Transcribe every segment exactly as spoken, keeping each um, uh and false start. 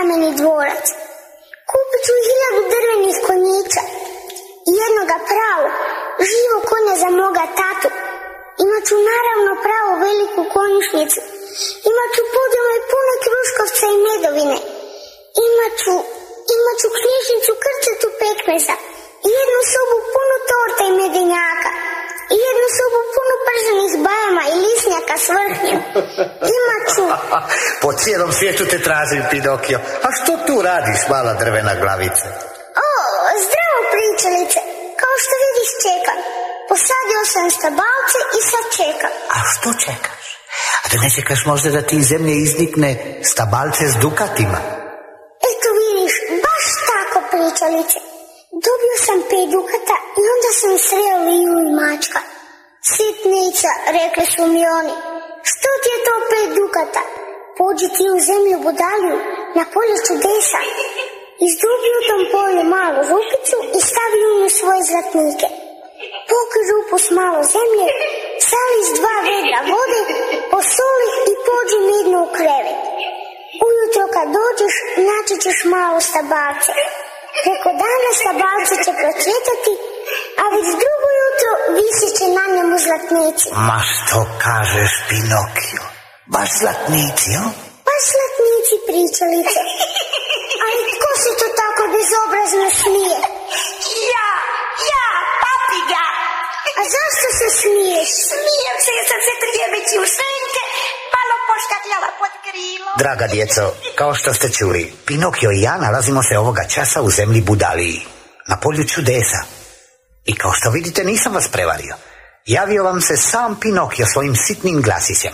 kameni dvorac. Kupit ću hiljadu drvenih konjića i jednoga pravog, živog konja za moga tatu. Imat ću naravno pravu veliku konjušnicu. Imat ću podjele pune kruškovca i medovine. Imat ću, imat ću knjižnicu krcetu pekmeza i jednu sobu punu torta i medenjaka. I jednu sobu punu prženih bajama i lisnjaka s vrhnjem. Imat ću... Po cijelom svijetu te tražim, Pinokio. A što tu radiš, mala drvena glavice? O, zdravo, pričalice. Kao što vidiš, čekam. Posadio sam stabalce i sad čekam. A što čekaš? A da ne čekaš možda da ti iz zemlje iznikne stabalce s dukatima? Eto vidiš, baš tako, pričalice. Dobio sam pet dukata i onda sam sreo Liju i mačka. Sitnica, rekli su mi oni. Što ti je to pet dukata? Pođi ti u zemlju budaliju, na polje čudesa. Izdubi u tom polju malu rupicu i stavi u nju svoje zlatnike. Pokri rupu s malo zemlje, sali s dva vedra vode, posoli i pođi mirno u krevet. Ujutro kad dođeš, naći ćeš malo stabalce. Preko dana stabalce će procvjetati, a već drugo jutro visit će na njemu zlatnici. Ma što kažeš, Pinokio? Baš zlatnici, o? Baš zlatnici, pričalice. Ali tko se to tako bezobrazno smije? Ja, ja, papiga. A zašto se smiješ? Smijem se jer sam se trijemeći u senke, malo poškakljala pod krilo. Draga djeco, kao što ste čuli, Pinokio i ja nalazimo se ovoga časa u zemlji Budaliji, na polju čudesa. I kao što vidite, nisam vas prevario. Javio vam se sam Pinokio svojim sitnim glasisjem.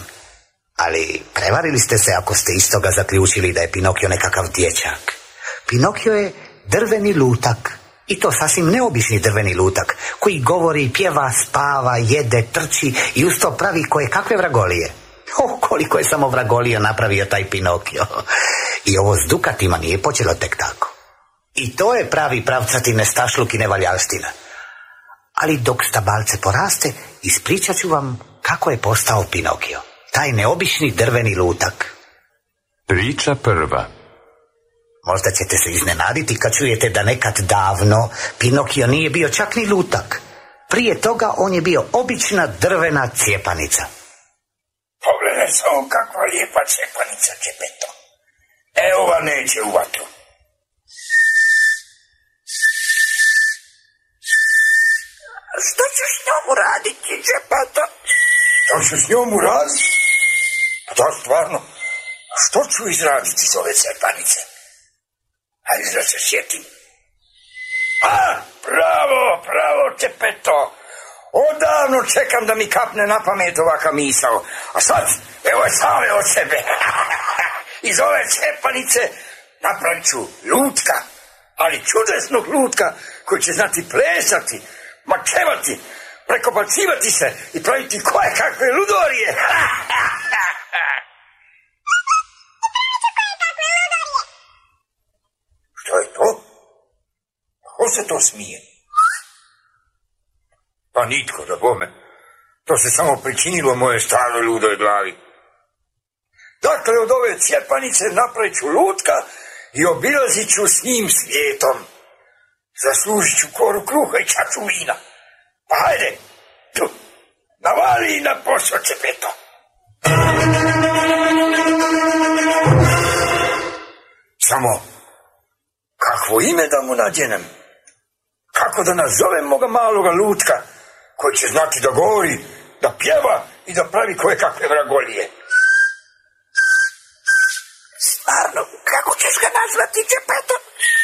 Ali prevarili ste se ako ste iz toga zaključili da je Pinokio nekakav dječak. Pinokio je drveni lutak. I to sasvim neobični drveni lutak, koji govori, pjeva, spava, jede, trči i uz to pravi koje kakve vragolije. O, koliko je samo vragolija napravio taj Pinokio. I ovo s dukatima nije počelo tek tako. I to je pravi pravcati nestašluk i nevaljalština. Ali dok stabalce poraste, ispričat ću vam kako je postao Pinokio, taj neobični drveni lutak. Priča prva. Možda ćete se iznenaditi kad čujete da nekad davno Pinokio nije bio čak ni lutak. Prije toga on je bio obična drvena cijepanica. Pogledaj samo kakva lijepa cijepanica, Čepeto. Evo va neće u vatru. Što ću s njom uraditi, Čepeto? Što ću s njom uraditi? Da, stvarno. Što ću izraditi iz ove cijepanice? Ajde da se sjetim. A, bravo, bravo, Čepeto. Odavno čekam da mi kapne na pamet ovaka misao. A sad, evo je same od sebe. Iz ove cijepanice napravit ću lutka. Ali čudesnog lutka koji će znati plesati, mačevati, prekopacivati se i praviti koje kakve ludorije. Što je to? Ko se to smije? Pa nitko, da bome. To se samo pričinilo moje staroj ludoj glavi. Dakle, od ove cijepanice napravit ću lutka i obilazit ću s njim svijetom. Zaslužit ću koru kruha i čaču vina. Pa hajde, tu, navali na posao, Čepeto. Samo, kakvo ime da mu nadjenem? Kako da nazovem moga maloga lutka, koji će znati da govori, da pjeva i da pravi koje kakve vragolije? Stvarno, kako ćeš ga nazvati, Čepeto?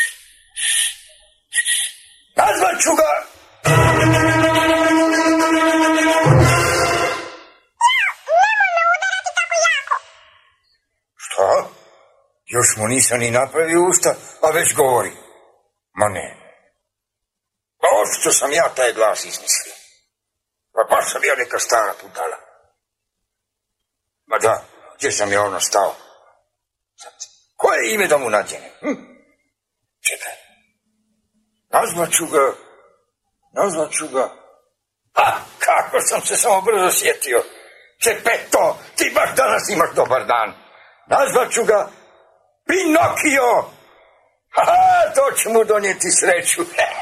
Nazvat ću ga... Nemoj me udarati tako jako. Šta? Još mu nisam ni napravio usta, a već govori. Ma ne. Pa očito sam ja taj glas izmislio. Pa baš sam ja neka stara budala. Ma da, gdje sam ja ono stao? Sad, koje ime da mu nadjenem? Hm? Čekaj. Nazvat ću ga, nazvat ću ga. A, kako sam se samo brzo sjetio. Čepeto, ti baš danas imaš dobar dan. Nazvat ću ga Pinokio! Aha, to će mu donijeti sreću.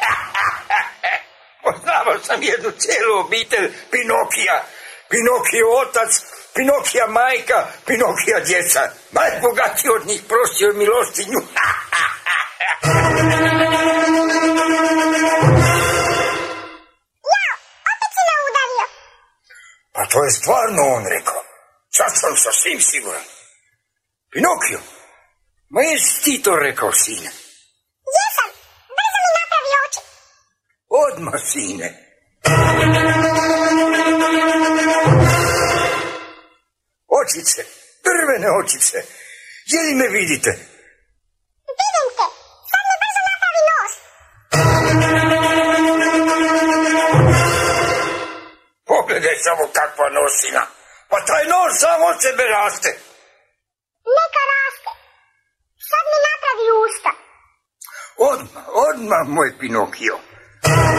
Poznavao sam jednu cijelu obitelj Pinokija. Pinokio otac, Pinokija majka, Pinokija djeca. Najbogatiji od njih prosio milostinju. Ja, opet si me udario. Pa to je stvarno on rekao. Sad sam sasvim siguran. Pinokio, ma jesi ti to rekao, sine? Jesam, brzo mi napravi oči. Odmah, sine. Očice, drvene očice. Je li me vidite? Vidim te, sad mi brzo napravi nos. Pogledaj samo kakva nosina. Pa taj nos sam od sebe raste. Neka raste. Sad mi napravi usta. Odmah, odmah, moj Pinokio.